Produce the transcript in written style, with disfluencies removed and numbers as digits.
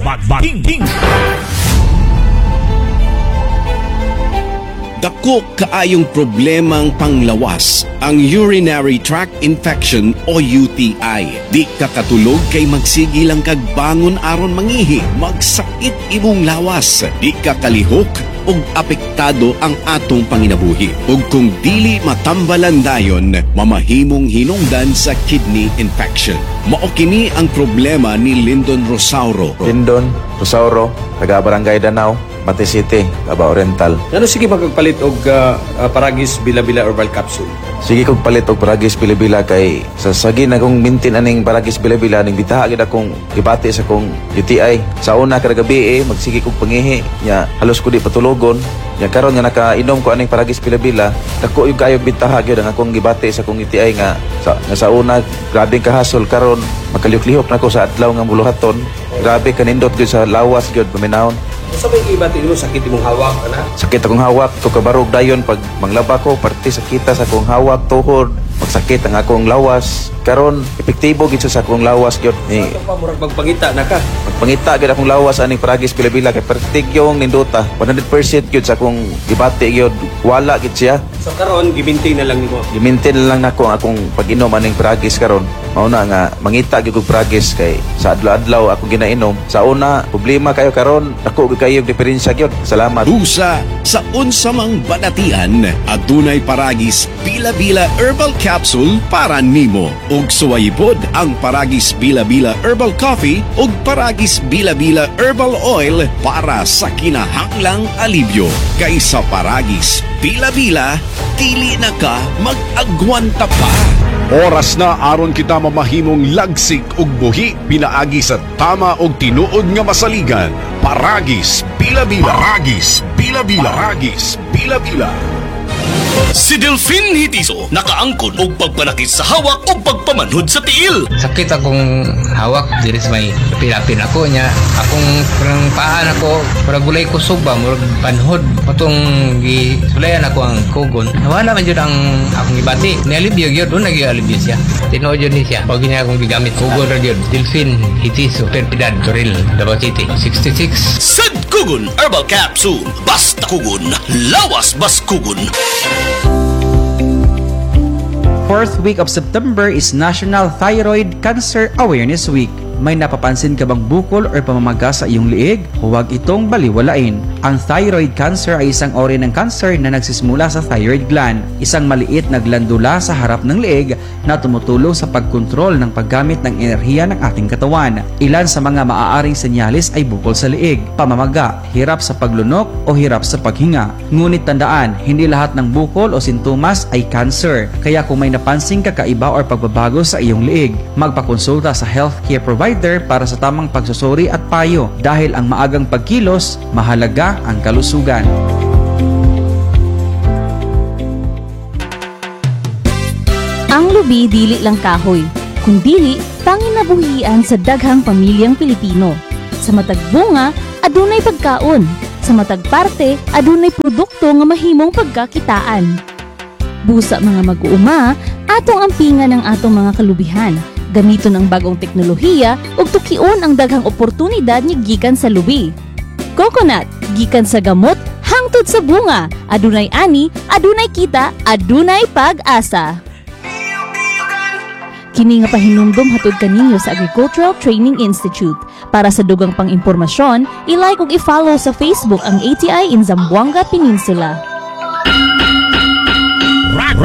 Bagbating. Dako kaayong problemang panglawas ang urinary tract infection o UTI. Di ka katulog kay magsigi lang kag bangon aron mangihi, magsakit imong lawas. Di ka kalihok ug apektado ang atong panginabuhi. Ug kung dili matambalan dayon, mamahimong hinungdan sa kidney infection. Mao kini ang problema ni Lyndon Rosauro. Lyndon Rosauro, taga Barangay Danau, Mati City, Davao Oriental. Ano sige magpalit og Paragis Bila-Bila Herbal Capsule? Sige kog palit og Paragis Bila-Bila kay sa sagi na kong mintin aning Paragis Bila-Bila ning bitaha gid akong gibati sa kong UTI. Sa una kada gabi magsige kog pangihi nya halos ko di patulogon. Nya karon nga nakainom ko aning Paragis Bila-Bila, dako yung kayo bitaha gyud ang akong gibati sa kong UTI nga sa una grabe kahasol karon makalihok-lihok nako sa adlaw nga buluhaton. Grabe kanindot gyud sa lawas gyud paminahon. Sa may ibati mo sakit imong hawak ana? Sakit akong hawak, to kabarog dayon pag manglaba ko, parte sakita sa akong hawak, tuhod, magsakit ang akong lawas. Karon epektibo gid sa akong lawas gyud ni. Ano pa murag magpangita na ka? Magpangita gid akong lawas aning Paragis Bila-Bila kay pertigyong ninduta. 100% gyud sa akong gibati gyud, wala gid siya. So karon gimintain na lang nimo. Gimintin lang nako ang akong pag-inom aning Paragis karon. Mao na nga mangita gyud og Paragis kay sa adlaw-adlaw ako ginainom. Sa una problema kayo karon, dako kayo diferensya gyud. Salamat. Busa sa unsa mang banatian, adunay Paragis Bila-Bila Herbal Capsule para nimo. Ug suwayipod ang Paragis Bila-Bila Herbal Coffee ug Paragis Bila-Bila Herbal Oil para sa kinahanglang alibyo. Kaysa Paragis Bila-Bila, dili na ka mag-agwanta pa. Oras na aron kita mamahimong lagsik ug buhi pinaagi sa tama og tinuod nga masaligan. Paragis Bila-Bila. Paragis Bila-Bila. Paragis Bila-Bila. Si Delphine Hitiso nakaangkon og pagpanakit sa hawak o pagpamanhod sa tiil. Sakit akong hawak diri sa may pilapin ako nya. Akong parang paan ako, parang gulay kusog ba, murag panhod. Patong gisulayan ako ang kugon. Nawala man jud ang akong gibati. Nialibyo gyud, doon nag-alibyo siya. Tinuod yun ni siya. Pag niya akong gigamit kugon ra gyud. Delphine Hitiso, Perpidad, Toril, Davao City, 66. Sad Kugon Herbal Capsule. Basta kugon, lawas bas kugon. Fourth week of September is National Thyroid Cancer Awareness Week. May napapansin ka bang bukol or pamamaga sa iyong liig? Huwag itong baliwalain. Ang thyroid cancer ay isang uri ng cancer na nagsisimula sa thyroid gland, isang maliit na glandula sa harap ng liig na tumutulong sa pagkontrol ng paggamit ng enerhiya ng ating katawan. Ilan sa mga maaaring senyalis ay bukol sa liig, pamamaga, hirap sa paglunok o hirap sa paghinga. Ngunit tandaan, hindi lahat ng bukol o sintomas ay cancer. Kaya kung may napansing kakaiba o pagbabago sa iyong liig, magpakonsulta sa healthcare provider para sa tamang pagsusuri at payo dahil ang maagang pagkilos, mahalaga ang kalusugan. Ang lubi dili lang kahoy, kundili tanging nabuhian sa daghang pamilyang Pilipino. Sa matag bunga, adunay pagkaon. Sa matag parte, adunay produkto nga mahimong pagkakitaan. Busa mga mag-uuma, atong ampingan ang atong mga kalubihan. Gamiton ang bagong teknolohiya ug tukion ang daghang oportunidad nga gikan sa lubi. Coconut, gikan sa gamot hangtod sa bunga. Adunay ani, adunay kita, adunay pag-asa. Kini nga pahinumdom hatod kaninyo sa Agricultural Training Institute. Para sa dugang pang impormasyon, i-like ug i-follow sa Facebook ang ATI in Zamboanga Peninsula.